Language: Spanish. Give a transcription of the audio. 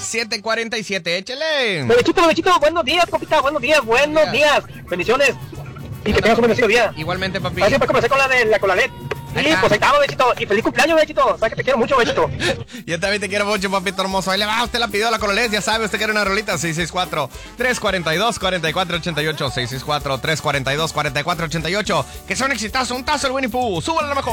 747. Échale. Bebechito, buenos días, copita, buenos días. Bendiciones. Y que tengas un bendecido día. Igualmente, papi. Así pues comencé con la LED. Sí, pues ahí estamos, Bechito. Y feliz cumpleaños, Bechito. Sabes que te quiero mucho, Bechito. Yo también te quiero mucho, papito hermoso. Ahí le va, usted la pidió a la Cololet. Ya sabe, usted quiere una rolita. 664-342-4488. 664-342-4488. Que sea un exitazo, un tazo el Winnie Pooh. Súbale a lo mejor.